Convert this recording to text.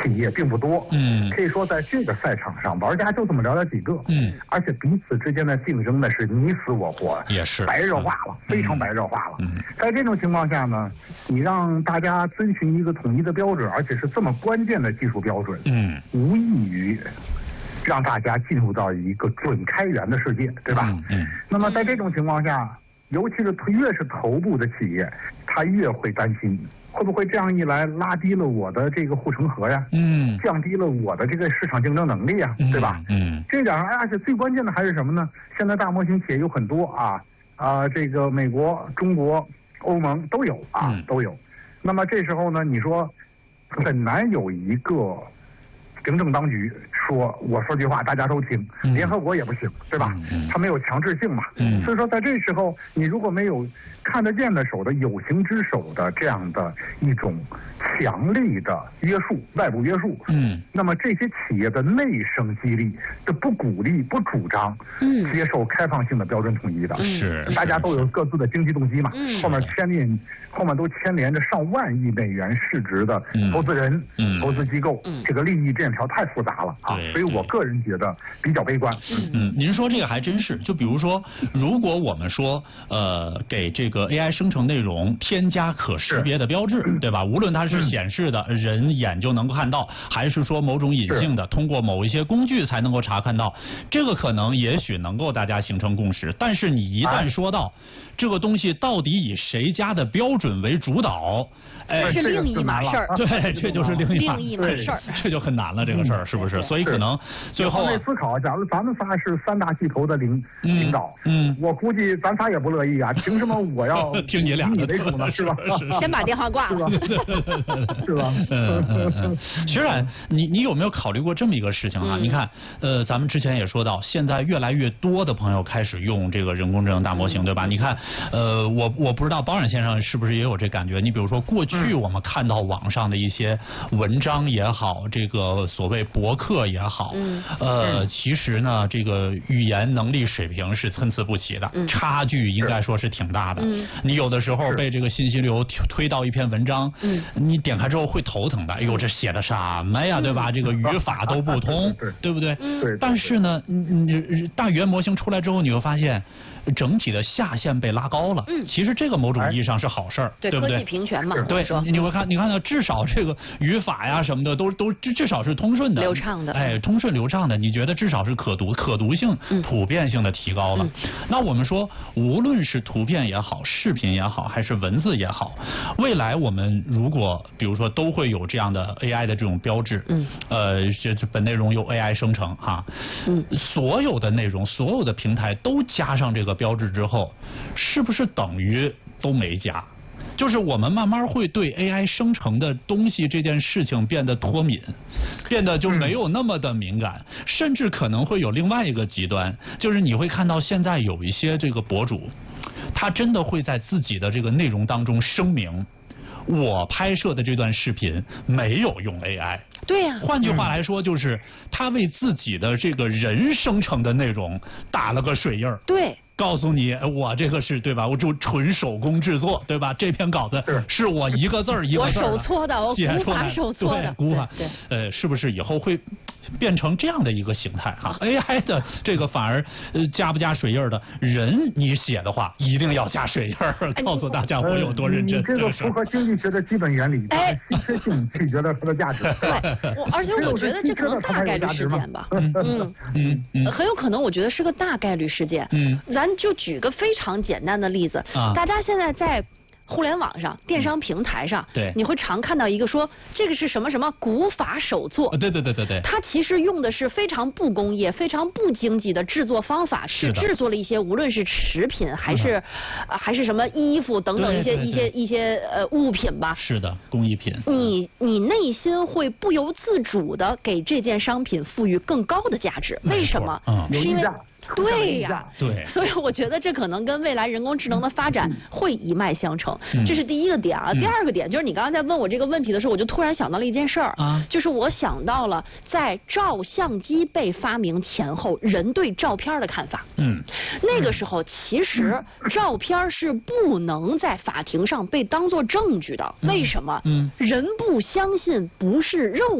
企业并不多，可以说在这个赛场上，玩家就这么寥寥几个，而且彼此之间的竞争呢是你死我活， 也是白热化了，非常白热化了。在这种情况下呢，你让大家遵循一个统一的标准，而且是这么关键的技术标准，无异于让大家进入到一个准开源的世界，对吧？那么在这种情况下，尤其是越是头部的企业，他越会担心会不会这样一来拉低了我的这个护城河呀，降低了我的这个市场竞争能力呀，对吧？这点上，而且最关键的还是什么呢？现在大模型企业有很多这个美国、中国、欧盟都有都有。那么这时候呢，你说很难有一个行政当局说我说句话大家都听，联合国也不行，对吧？它没有强制性嘛。所以说在这时候，你如果没有看得见的手的有形之手的这样的一种强力的约束，外部约束，那么这些企业的内生激励是不鼓励、不主张接受开放性的标准统一的。 是， 大家都有各自的经济动机嘛。后面都牵连着上万亿美元市值的投资人、投资机构，这个利益链条太复杂了所以我个人觉得比较悲观。 您说这个还真是，就比如说，如果我们说给这个 AI 生成内容添加可识别的标志，对吧？无论它是显示的人眼就能够看到，还是说某种隐性的通过某一些工具才能够查看到，这个可能也许能够大家形成共识。但是你一旦说到这个东西到底以谁家的标准为主导， 是另一码事儿。 对，这就是另一码事儿， 这就很难了，这个事儿是不是？所以可能最后思考，假如咱们仨是三大巨头的领导，我估计咱仨也不乐意凭什么我要听你俩的为主呢？是吧？ 先把电话挂了， 是吧？ 徐冉，你有没有考虑过这么一个事情你看，咱们之前也说到，现在越来越多的朋友开始用这个人工智能大模型，对吧？你看，我不知道包冉先生是不是也有这感觉？你比如说，过去我们看到网上的一些文章也好，这个所谓博客也好，其实呢，这个语言能力水平是参差不齐的，差距应该说是挺大的。你有的时候被这个信息流推到一篇文章，你点开之后会头疼的，哎呦，这写的什么呀，对吧？这个语法都不通，对不对？但是呢，大语言模型出来之后，你会发现整体的下限被拉高了。其实这个某种意义上是好事儿，对不对？ 科技平权嘛。 对，你会看到至少这个语法呀什么的都至少是通顺的、 流畅的。 通顺流畅的，你觉得至少是可读性、普遍性的提高了。那我们说，无论是图片也好、视频也好，还是文字也好，未来我们如果比如说都会有这样的 AI 的这种标志，这本内容由 AI 生成所有的内容、所有的平台都加上这个标志之后，是不是等于都没加？就是我们慢慢会对 AI 生成的东西这件事情变得脱敏，变得就没有那么的敏感，甚至可能会有另外一个极端，就是你会看到现在有一些这个博主，他真的会在自己的这个内容当中声明，我拍摄的这段视频没有用 AI。 对呀。 换句话来说，就是他为自己的这个人生成的内容打了个水印儿。 对。 告诉你，我这个是对吧？我就纯手工制作，对吧？这篇稿子是我一个字儿一个字儿我手搓的，我古法手搓的， 古法。是不是以后会变成这样的一个形态AI 的这个反而加不加水印的人，你写的话一定要加水印，告诉大家我有多认真。 这个符合经济学的基本原理，稀缺性取决了它的价值。 对，而且我觉得这可能大概率事件吧。很有可能，我觉得是个大概率事件。咱就举个非常简单的例子，大家现在在互联网上、电商平台上，你会常看到一个说这个是什么什么古法手作。 对。 它其实用的是非常不工业、非常不经济的制作方法，去制作了一些无论是食品还是什么衣服等等一些物品吧。 是的，工艺品。 你内心会不由自主的给这件商品赋予更高的价值，为什么？是因为。对呀，所以我觉得这可能跟未来人工智能的发展会一脉相承，这是第一个点第二个点就是你刚刚在问我这个问题的时候，我就突然想到了一件事儿就是我想到了在照相机被发明前后，人对照片的看法。那个时候其实照片是不能在法庭上被当作证据的，为什么？人不相信不是肉